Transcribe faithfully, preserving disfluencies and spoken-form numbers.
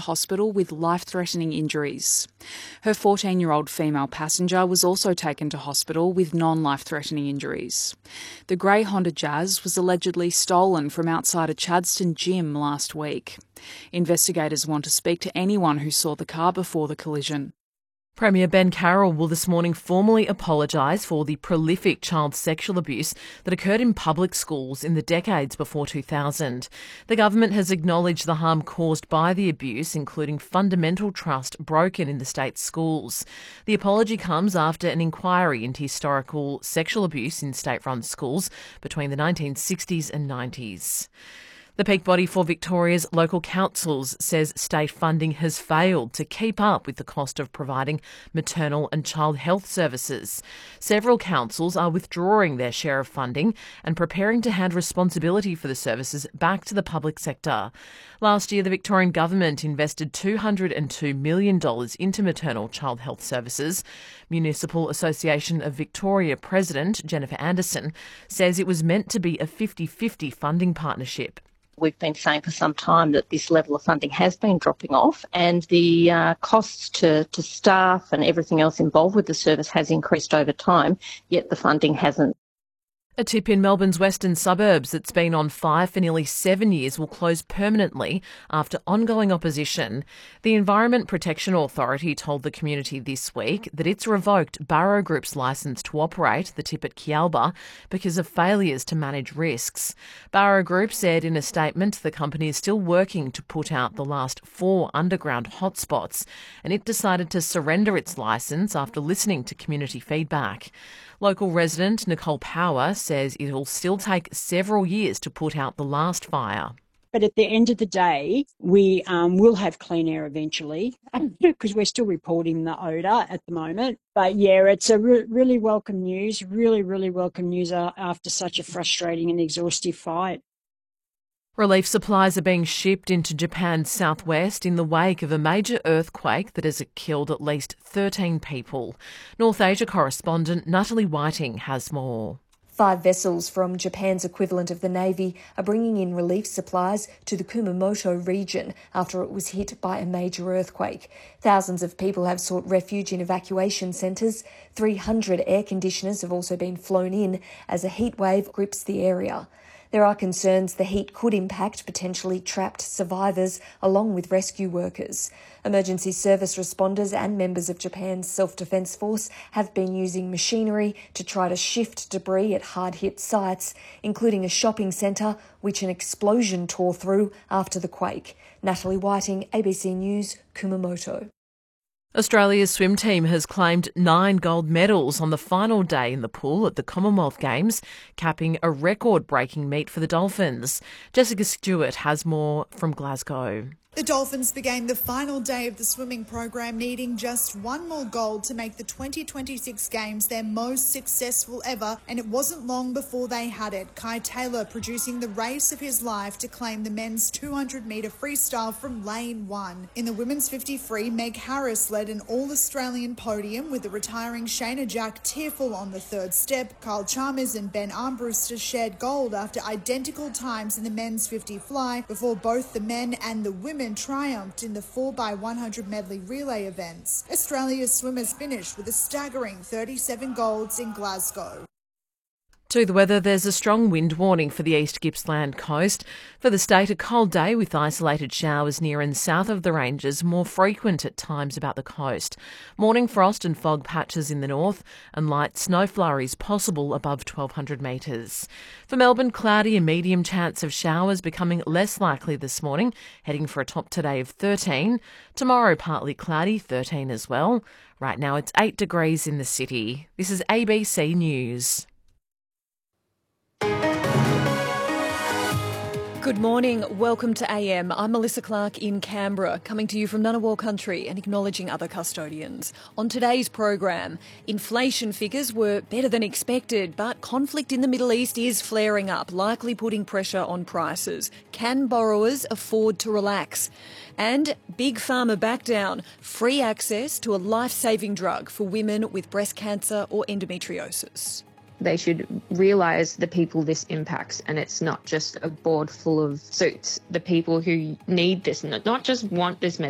hospital with life-threatening injuries. Her fourteen-year-old female passenger was also taken to hospital with non-life-threatening injuries. The grey Honda Jazz was allegedly stolen from outside a Chadstone gym last week. Investigators want to speak to anyone who saw the car before the collision. Premier Ben Carroll will this morning formally apologise for the prolific child sexual abuse that occurred in public schools in the decades before two thousand. The government has acknowledged the harm caused by the abuse, including fundamental trust broken in the state's schools. The apology comes after an inquiry into historical sexual abuse in state-run schools between the nineteen sixties and nineties. The peak body for Victoria's local councils says state funding has failed to keep up with the cost of providing maternal and child health services. Several councils are withdrawing their share of funding and preparing to hand responsibility for the services back to the public sector. Last year, the Victorian government invested two hundred two million dollars into maternal child health services. Municipal Association of Victoria President Jennifer Anderson says it was meant to be a fifty-fifty funding partnership. We've been saying for some time that this level of funding has been dropping off, and the uh, costs to, to staff and everything else involved with the service has increased over time, yet the funding hasn't. A tip in Melbourne's western suburbs that's been on fire for nearly seven years will close permanently after ongoing opposition. The Environment Protection Authority told the community this week that it's revoked Barrow Group's licence to operate the tip at Kialba because of failures to manage risks. Barrow Group said in a statement the company is still working to put out the last four underground hotspots, and it decided to surrender its licence after listening to community feedback. Local resident Nicole Power says it'll still take several years to put out the last fire. But at the end of the day, we um, will have clean air eventually because we're still reporting the odour at the moment. But yeah, it's a re- really welcome news, really, really welcome news after such a frustrating and exhaustive fight. Relief supplies are being shipped into Japan's southwest in the wake of a major earthquake that has killed at least thirteen people. North Asia correspondent Natalie Whiting has more. Five vessels from Japan's equivalent of the Navy are bringing in relief supplies to the Kumamoto region after it was hit by a major earthquake. Thousands of people have sought refuge in evacuation centres. three hundred air conditioners have also been flown in as a heat wave grips the area. There are concerns the heat could impact potentially trapped survivors along with rescue workers. Emergency service responders and members of Japan's self-defence force have been using machinery to try to shift debris at hard-hit sites, including a shopping centre which an explosion tore through after the quake. Natalie Whiting, A B C News, Kumamoto. Australia's swim team has claimed nine gold medals on the final day in the pool at the Commonwealth Games, capping a record-breaking meet for the Dolphins. Jessica Stewart has more from Glasgow. The Dolphins began the final day of the swimming program needing just one more gold to make the twenty twenty-six Games their most successful ever, and it wasn't long before they had it. Kai Taylor producing the race of his life to claim the men's two hundred metre freestyle from lane one. In the women's fifty free, Meg Harris led an all-Australian podium with the retiring Shayna Jack tearful on the third step. Kyle Chalmers and Ben Armbruster shared gold after identical times in the men's fifty fly before both the men and the women triumphed in the four by one hundred medley relay events. Australia's swimmers finished with a staggering thirty-seven golds in Glasgow. To the weather, there's a strong wind warning for the East Gippsland coast. For the state, a cold day with isolated showers near and south of the ranges, more frequent at times about the coast. Morning frost and fog patches in the north and light snow flurries possible above twelve hundred metres. For Melbourne, cloudy and medium chance of showers becoming less likely this morning, heading for a top today of thirteen. Tomorrow, partly cloudy, thirteen as well. Right now, it's eight degrees in the city. This is A B C News. Good morning. Welcome to A M. I'm Melissa Clark in Canberra, coming to you from Ngunnawal country and acknowledging other custodians. On today's program, inflation figures were better than expected, but conflict in the Middle East is flaring up, likely putting pressure on prices. Can borrowers afford to relax? And Big Pharma back down, free access to a life-saving drug for women with breast cancer or endometriosis. They should realise the people this impacts, and it's not just a board full of suits. The people who need this, not just want this